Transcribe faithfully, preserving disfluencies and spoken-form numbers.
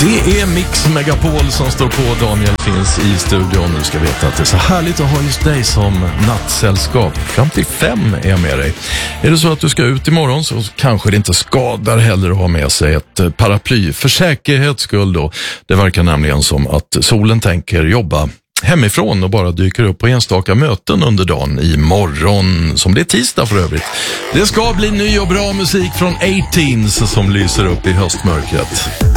Det är Mix Megapol som står på. Daniel finns i studion. Du ska veta att det är så härligt att ha just dig som nattsällskap. Fram till fem är jag med dig. Är det så att du ska ut imorgon så kanske det inte skadar heller att ha med sig ett paraply. För säkerhets skull då. Det verkar nämligen som att solen tänker jobba hemifrån och bara dyker upp på enstaka möten under dagen imorgon, som det är tisdag för övrigt. Det ska bli ny och bra musik från arton som lyser upp i höstmörkret.